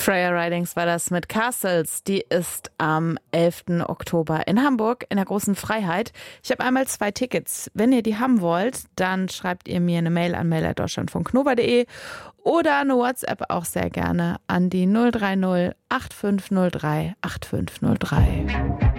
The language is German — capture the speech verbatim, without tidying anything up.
Freya Ridings war das mit Castles. Die ist am elften Oktober in Hamburg in der Großen Freiheit. Ich habe einmal zwei Tickets. Wenn ihr die haben wollt, dann schreibt ihr mir eine Mail an mail at deutschlandfunk nova punkt de oder eine WhatsApp auch sehr gerne an die null drei null acht fünf null drei acht fünf null drei.